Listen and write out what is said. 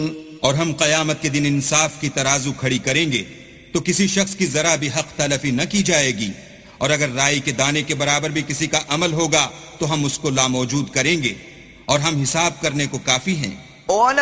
और हम क़यामत के दिन इंसाफ की तराजू खड़ी करेंगे तो किसी शख्स की जरा भी हक तलफी न की जाएगी, और अगर राई के दाने के बराबर भी किसी का अमल होगा तो हम उसको लामौजूद करेंगे, और हम हिसाब करने को काफी हैं।